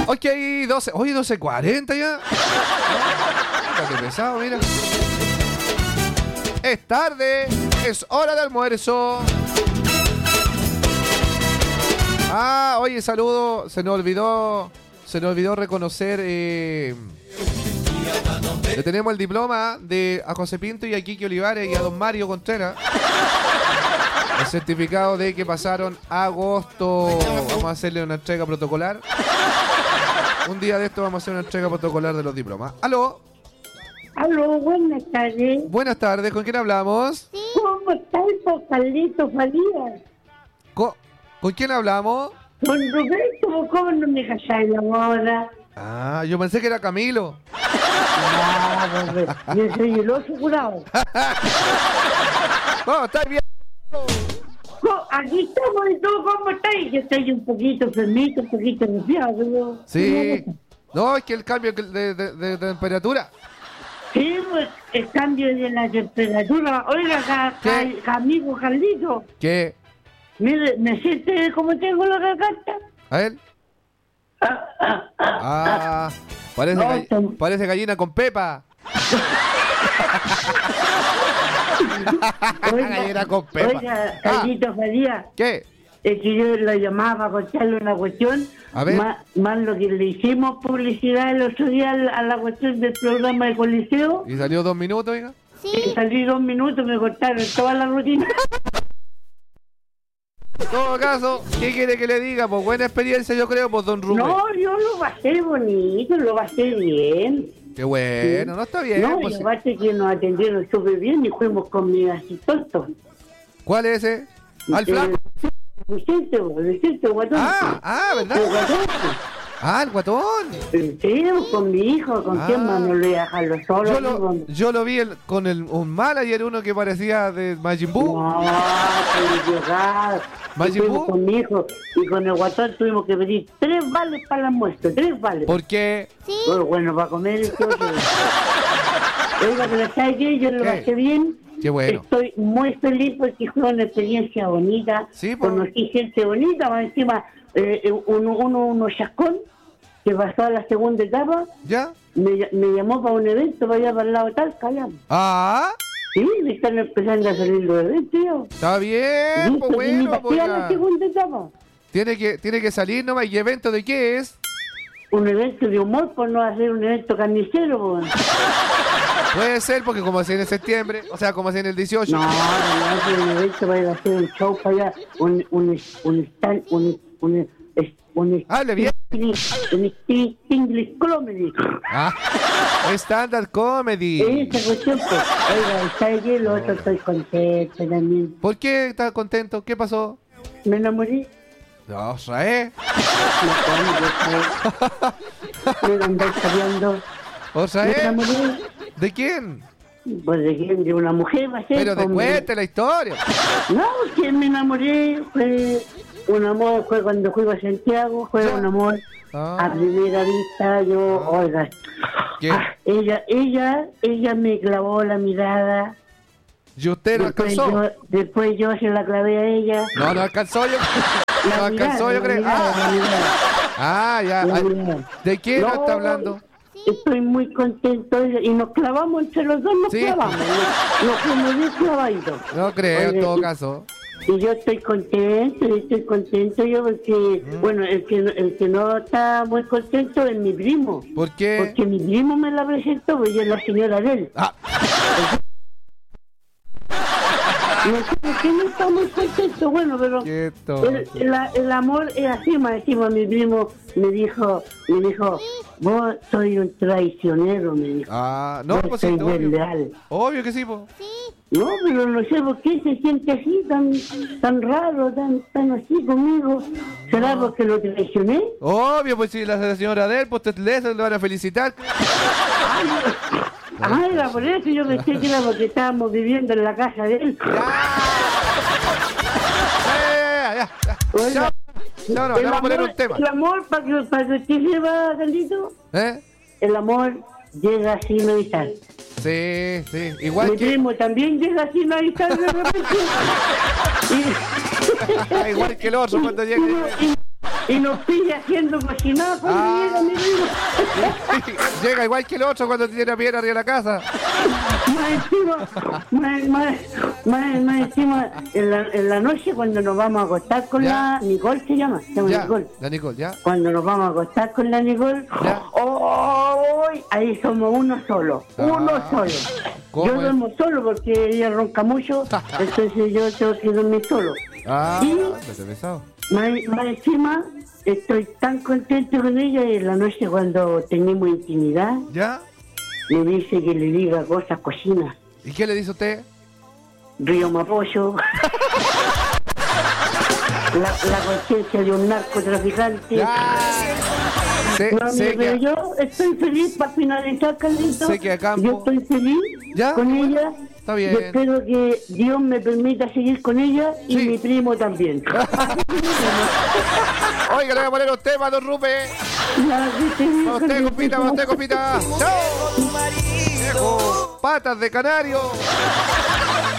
Ok, 12. Oye, 12:40 ya. Qué pesado, mira. Es tarde. Es hora de almuerzo. Oye, saludo. Se nos olvidó reconocer. Le tenemos el diploma a José Pinto y a Kiki Olivares y a don Mario Contreras. El certificado de que pasaron agosto. Vamos a hacerle una entrega protocolar. Un día de esto vamos a hacer una entrega protocolar de los diplomas. ¿Aló? Aló, buenas tardes. Buenas tardes, ¿con quién hablamos? ¿Cómo estás, Carlito Farías? ¿Con quién hablamos? Con Roberto, ¿cómo no me calláis la boda? Yo pensé que era Camilo. Yo soy el oso curado. No, está bien. Aquí estamos y todo, ¿cómo estáis? Yo estoy un poquito enfermito, un poquito resfriado. Sí. No, es que el cambio de temperatura. Sí, pues el cambio de la temperatura. Oiga, amigo Carlito. ¿Qué? Mire, ¿me siente cómo tengo la garganta? ¿A él? Parece gallina con pepa. Gallina con pepa. Oiga, Carlito Farías. ¿Qué? Es que yo lo llamaba para contarle una cuestión. A ver. Más lo que le hicimos publicidad el otro día a la cuestión del programa de Coliseo. ¿Y salió 2 minutos, oiga? Sí. Salí 2 minutos, me cortaron toda la rutina. En todo caso, ¿qué quiere que le diga? Pues buena experiencia, yo creo, pues don Rubén. No, yo lo pasé bonito, lo pasé bien. Qué bueno, Sí. no está bien. No, Pues, y aparte que nos atendieron súper bien y fuimos con mi asistente. ¿cuál es ese? ¿Al flaco? Vicente, Guatón. ¿Verdad? El Guatón. El guatón. Sí, con mi hijo, ¿con quién más no lo voy a dejarlo solo? Yo lo vi con un manager, uno que parecía de Majin Buu. No, que llegar. ¿Majin Buu? Con mi hijo y con el Guatón tuvimos que pedir 3 vales para el almuerzo, 3 vales. ¿Por qué? Bueno, para comer y todo. Oiga, pero ¿sabes qué? Yo lo pasé bien. Qué bueno. Estoy muy feliz porque fue una experiencia bonita. Sí, pues. Conocí gente bonita, más encima uno chascón que pasó a la segunda etapa. ¿Ya? Me llamó para un evento para allá para el lado de Talca. Sí, me están empezando a salir los eventos, tío. Está bien, pues bueno, pues a la segunda etapa. Tiene que salir nomás. ¿Y evento de qué es? Un evento de humor, por no hacer un evento carnicero, pues. Puede ser, porque como así en septiembre, o sea, como así en el 18. No, hacer un evento para ir a hacer un show para allá, Hable bien. un English comedy. Stand-up comedy. Esa cuestión, pues. Oiga, ¿sabe qué? Lo otro estoy contento también. ¿Por qué estás contento? ¿Qué pasó? Me enamoré. No, Raé. Me andé sabiendo. ¿O Me enamoré. ¿De quién? Pues de quién, de una mujer va a ser. Pero cuente la historia. No, que me enamoré, fue un amor, fue cuando fui a Santiago, fue un amor a primera vista, oiga. ¿Qué? Ella me clavó la mirada. ¿Y usted lo alcanzó? Después yo se la clavé a ella. No alcanzó yo. No alcanzó yo, creo. Ya. ¿De quién no está hablando? Estoy muy contento y nos clavamos entre los dos, nos clavamos. Nos fuimos bien clavaditos. No creo, en todo caso. Y yo estoy contento yo porque, bueno, el que no está muy contento es mi primo. ¿Por qué? Porque mi primo me la presentó, pues yo es la señora de él. No sé por qué no está muy contento, bueno, pero el amor es así, más encima mi primo me dijo, vos soy un traicionero, me dijo. No, pues sí, leal. Obvio que sí, pues. No, pero no sé por qué se siente así, tan raro, tan así conmigo. ¿Será porque lo traicioné? Obvio, pues si la señora de él, pues le van a felicitar. Era por eso, yo pensé que era porque estábamos viviendo en la casa de él. Ya. No, le vamos a poner un tema. El amor, para que usted sepa, Carlito, el amor llega sin avisar. Sí, igual mi primo también llega sin avisar de repente. Igual que el otro cuando llega. y nos pilla haciendo cocinada cuando llega mi primo. Llega igual que el otro cuando tiene la piedra arriba de la casa. Más encima, en la noche cuando nos vamos a acostar con la Nicole, se llama Nicole. La Nicole, ya. Cuando nos vamos a acostar con la Nicole, ahí somos uno solo. Yo duermo solo porque ella ronca mucho, entonces yo tengo que dormir solo. Y más encima, estoy tan contento con ella y en la noche cuando tenemos intimidad, me dice que le diga cosas cochinas. ¿Y qué le dice usted? Río Mapocho. la conciencia de un narcotraficante. Pero yo estoy feliz para finalizar, Carlito. Yo estoy feliz con ella. Está bien. Y espero que Dios me permita seguir con ella y mi primo también. Oiga, le voy a poner un tema, don Rupe. Para usted, copita. ¡Chao! Patas de canario.